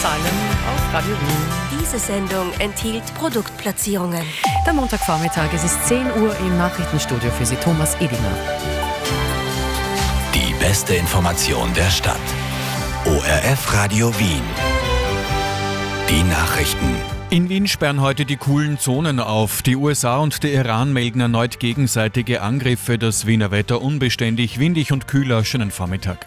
Zahlen auf Radio Wien. Diese Sendung enthielt Produktplatzierungen. Der Montagvormittag, es ist 10 Uhr im Nachrichtenstudio für Sie Thomas Edinger. Die beste Information der Stadt. ORF Radio Wien. Die Nachrichten. In Wien sperren heute die coolen Zonen auf. Die USA und der Iran melden erneut gegenseitige Angriffe. Das Wiener Wetter unbeständig, windig und kühler, schönen Vormittag.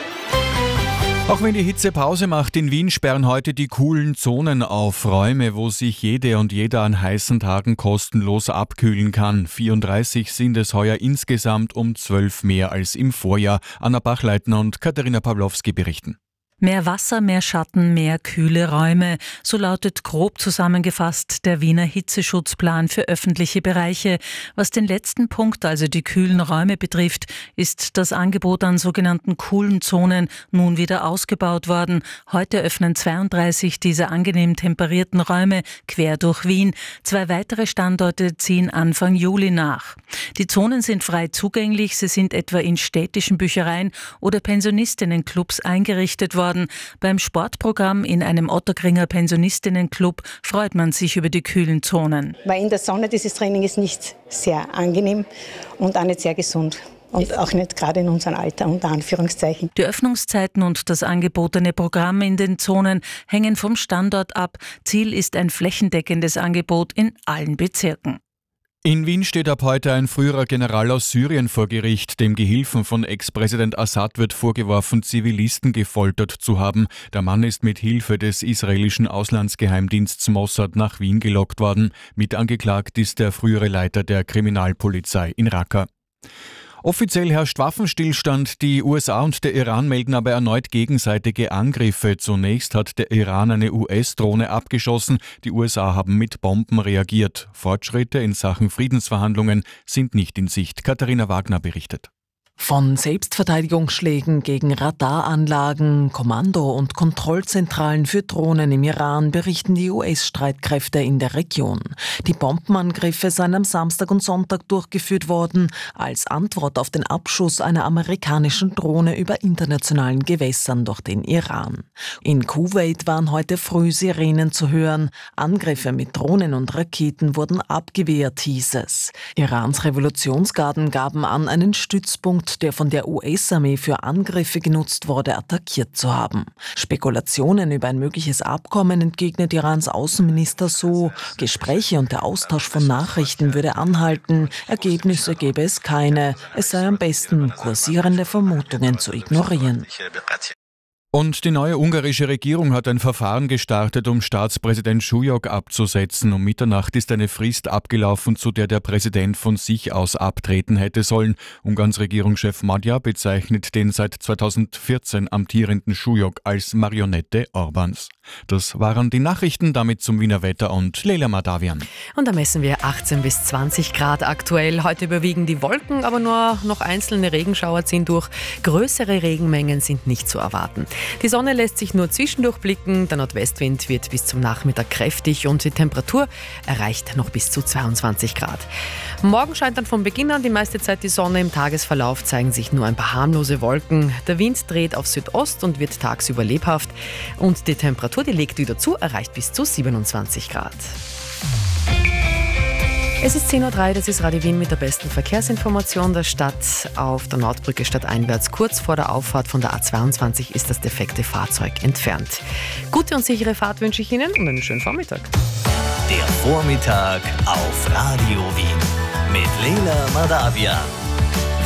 Auch wenn die Hitze Pause macht, in Wien sperren heute die coolen Zonen auf. Räume, wo sich jede und jeder an heißen Tagen kostenlos abkühlen kann. 34 sind es heuer insgesamt, um 12 mehr als im Vorjahr. Anna Bachleitner und Katharina Pawlowski berichten. Mehr Wasser, mehr Schatten, mehr kühle Räume. So lautet grob zusammengefasst der Wiener Hitzeschutzplan für öffentliche Bereiche. Was den letzten Punkt, also die kühlen Räume betrifft, ist das Angebot an sogenannten coolen Zonen nun wieder ausgebaut worden. Heute öffnen 32 dieser angenehm temperierten Räume quer durch Wien. 2 weitere Standorte ziehen Anfang Juli nach. Die Zonen sind frei zugänglich. Sie sind etwa in städtischen Büchereien oder Pensionistinnenclubs eingerichtet worden. Beim Sportprogramm in einem Ottakringer Pensionistinnenclub freut man sich über die kühlen Zonen. Weil in der Sonne dieses Training ist nicht sehr angenehm und auch nicht sehr gesund. Und auch nicht gerade in unserem Alter, unter Anführungszeichen. Die Öffnungszeiten und das angebotene Programm in den Zonen hängen vom Standort ab. Ziel ist ein flächendeckendes Angebot in allen Bezirken. In Wien steht ab heute ein früherer General aus Syrien vor Gericht. Dem Gehilfen von Ex-Präsident Assad wird vorgeworfen, Zivilisten gefoltert zu haben. Der Mann ist mit Hilfe des israelischen Auslandsgeheimdienstes Mossad nach Wien gelockt worden. Mit angeklagt ist der frühere Leiter der Kriminalpolizei in Raqqa. Offiziell herrscht Waffenstillstand, die USA und der Iran melden aber erneut gegenseitige Angriffe. Zunächst hat der Iran eine US-Drohne abgeschossen, die USA haben mit Bomben reagiert. Fortschritte in Sachen Friedensverhandlungen sind nicht in Sicht. Katharina Wagner berichtet. Von Selbstverteidigungsschlägen gegen Radaranlagen, Kommando- und Kontrollzentralen für Drohnen im Iran berichten die US-Streitkräfte in der Region. Die Bombenangriffe seien am Samstag und Sonntag durchgeführt worden, als Antwort auf den Abschuss einer amerikanischen Drohne über internationalen Gewässern durch den Iran. In Kuwait waren heute früh Sirenen zu hören. Angriffe mit Drohnen und Raketen wurden abgewehrt, hieß es. Irans Revolutionsgarden gaben an, einen Stützpunkt, der von der US-Armee für Angriffe genutzt wurde, attackiert zu haben. Spekulationen über ein mögliches Abkommen entgegnet Irans Außenminister so. Gespräche und der Austausch von Nachrichten würde anhalten. Ergebnisse gäbe es keine. Es sei am besten, kursierende Vermutungen zu ignorieren. Und die neue ungarische Regierung hat ein Verfahren gestartet, um Staatspräsident Šujok abzusetzen. Um Mitternacht ist eine Frist abgelaufen, zu der der Präsident von sich aus abtreten hätte sollen. Ungarns Regierungschef Magyar bezeichnet den seit 2014 amtierenden Šujok als Marionette Orbáns. Das waren die Nachrichten, damit zum Wiener Wetter und Leila Madavian. Und da messen wir 18 bis 20 Grad aktuell. Heute überwiegen die Wolken, aber nur noch einzelne Regenschauer ziehen durch. Größere Regenmengen sind nicht zu erwarten. Die Sonne lässt sich nur zwischendurch blicken, der Nordwestwind wird bis zum Nachmittag kräftig und die Temperatur erreicht noch bis zu 22 Grad. Morgen scheint dann von Beginn an die meiste Zeit die Sonne, im Tagesverlauf zeigen sich nur ein paar harmlose Wolken. Der Wind dreht auf Südost und wird tagsüber lebhaft und die Temperatur, die legt wieder zu, erreicht bis zu 27 Grad. Es ist 10.03 Uhr, das ist Radio Wien mit der besten Verkehrsinformation der Stadt. Auf der Nordbrücke stadteinwärts, kurz vor der Auffahrt von der A22, ist das defekte Fahrzeug entfernt. Gute und sichere Fahrt wünsche ich Ihnen und einen schönen Vormittag. Der Vormittag auf Radio Wien mit Leila Madavian.